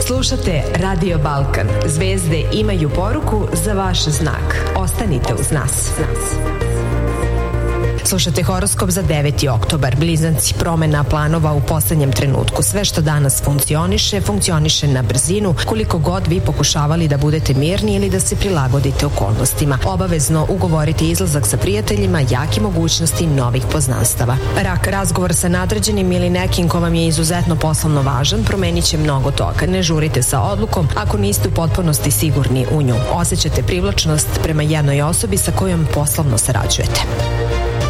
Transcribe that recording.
Slušate Radio Balkan. Zvezde imaju poruku za vaš znak. Ostanite uz nas. Slušate horoskop za 9. oktobar. Blizanci, promena planova u poslednjem trenutku. Sve što danas funkcioniše na brzinu, koliko god vi pokušavali da budete mirni ili da se prilagodite okolnostima. Obavezno ugovorite izlazak sa prijateljima, jake mogućnosti novih poznanstava. Rak, razgovor sa nadređenim ili nekim ko vam je izuzetno poslovno važan, promenit će mnogo toga. Ne žurite sa odlukom ako niste u potpunosti sigurni u nju. Osjećate privlačnost prema jednoj osobi sa kojom poslovno sarađujete.